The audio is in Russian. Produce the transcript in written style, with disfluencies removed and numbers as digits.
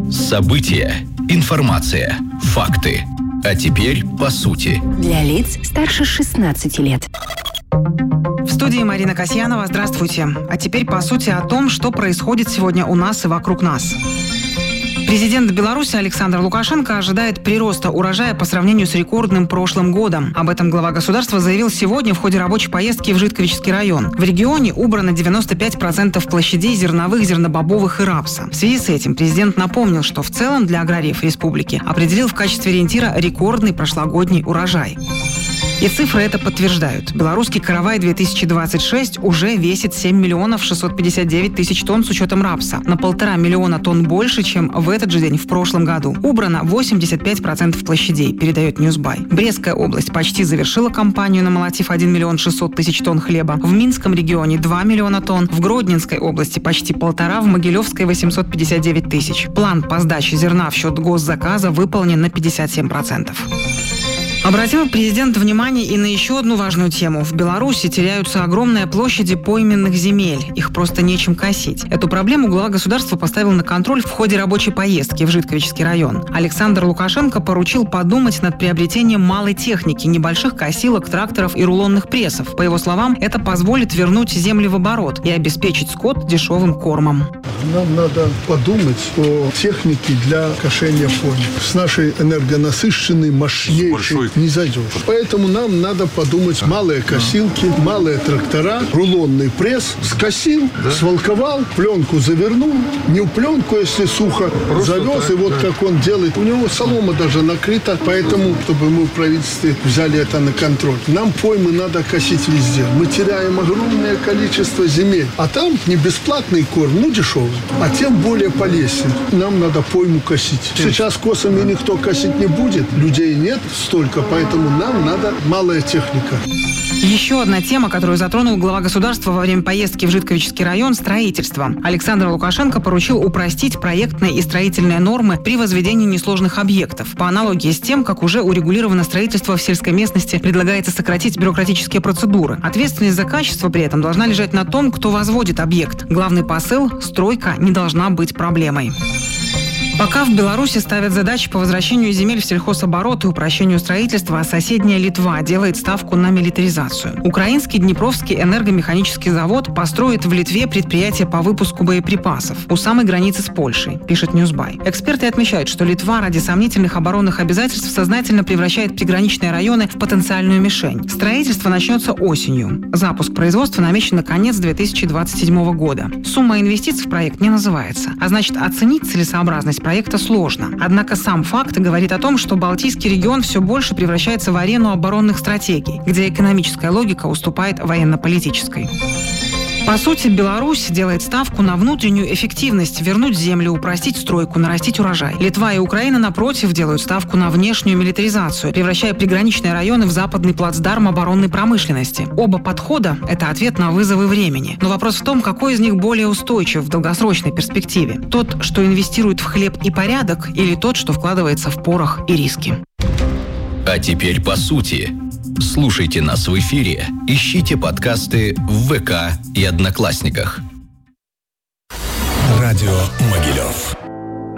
События, информация, факты. А теперь по сути. Для лиц старше 16 лет. В студии Марина Касьянова. Здравствуйте. А теперь по сути о том, что происходит сегодня у нас и вокруг нас. Президент Беларуси Александр Лукашенко ожидает прироста урожая по сравнению с рекордным прошлым годом. Об этом глава государства заявил сегодня в ходе рабочей поездки в Житковичский район. В регионе убрано 95% площадей зерновых, зернобобовых и рапса. В связи с этим президент напомнил, что в целом для аграриев республики определил в качестве ориентира рекордный прошлогодний урожай. И цифры это подтверждают. Белорусский каравай-2026 уже весит 7 миллионов 659 тысяч тонн с учетом рапса. На 1,5 миллиона тонн больше, чем в этот же день в прошлом году. Убрано 85% площадей, передает Ньюсбай. Брестская область почти завершила кампанию, намолотив 1 миллион 600 тысяч тонн хлеба. В Минском регионе 2 миллиона тонн. В Гродненской области почти 1,5, в Могилевской 859 тысяч. План по сдаче зерна в счет госзаказа выполнен на 57%. Обратил президент внимание и на еще одну важную тему. В Беларуси теряются огромные площади пойменных земель. Их просто нечем косить. Эту проблему глава государства поставил на контроль в ходе рабочей поездки в Житковичский район. Александр Лукашенко поручил подумать над приобретением малой техники, небольших косилок, тракторов и рулонных прессов. По его словам, это позволит вернуть земли в оборот и обеспечить скот дешевым кормом. Нам надо подумать о технике для кошения пони. С нашей энергонасыщенной, мощнейшей не зайдешь. Поэтому нам надо подумать: малые косилки, малые трактора, рулонный пресс, скосил, свалковал, пленку завернул, не в пленку, если сухо, завез, так, и вот как он делает. У него солома даже накрыта, поэтому, чтобы мы в правительстве взяли это на контроль. Нам поймы надо косить везде. Мы теряем огромное количество земель. А там не бесплатный корм, ну дешевый, а тем более полезен. Нам надо пойму косить. Сейчас косами никто косить не будет, людей нет столько, поэтому нам надо малая техника. Еще одна тема, которую затронул глава государства во время поездки в Житковичский район – строительство. Александр Лукашенко поручил упростить проектные и строительные нормы при возведении несложных объектов. По аналогии с тем, как уже урегулировано строительство в сельской местности, предлагается сократить бюрократические процедуры. Ответственность за качество при этом должна лежать на том, кто возводит объект. Главный посыл – стройка не должна быть проблемой. Пока в Беларуси ставят задачи по возвращению земель в сельхозоборот и упрощению строительства, а соседняя Литва делает ставку на милитаризацию. Украинский Днепровский энергомеханический завод построит в Литве предприятие по выпуску боеприпасов у самой границы с Польшей, пишет Ньюсбай. Эксперты отмечают, что Литва ради сомнительных оборонных обязательств сознательно превращает приграничные районы в потенциальную мишень. Строительство начнется осенью. Запуск производства намечен на конец 2027 года. Сумма инвестиций в проект не называется, а значит, оценить целесообразность проекта сложно. Однако сам факт говорит о том, что Балтийский регион все больше превращается в арену оборонных стратегий, где экономическая логика уступает военно-политической. По сути, Беларусь делает ставку на внутреннюю эффективность, вернуть землю, упростить стройку, нарастить урожай. Литва и Украина, напротив, делают ставку на внешнюю милитаризацию, превращая приграничные районы в западный плацдарм оборонной промышленности. Оба подхода – это ответ на вызовы времени. Но вопрос в том, какой из них более устойчив в долгосрочной перспективе. Тот, что инвестирует в хлеб и порядок, или тот, что вкладывается в порох и риски. А теперь по сути. Слушайте нас в эфире, ищите подкасты в ВК и Одноклассниках. Радио Могилев.